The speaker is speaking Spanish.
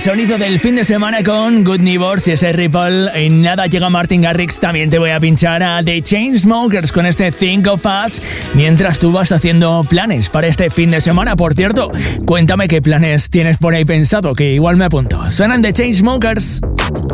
sonido del fin de semana con Good Neighbors y ese Ripple. En nada llega Martin Garrix. También te voy a pinchar a The Chainsmokers con este Think of Us, mientras tú vas haciendo planes para este fin de semana. Por cierto, cuéntame qué planes tienes por ahí pensado, que igual me apunto. Suenan The Chainsmokers.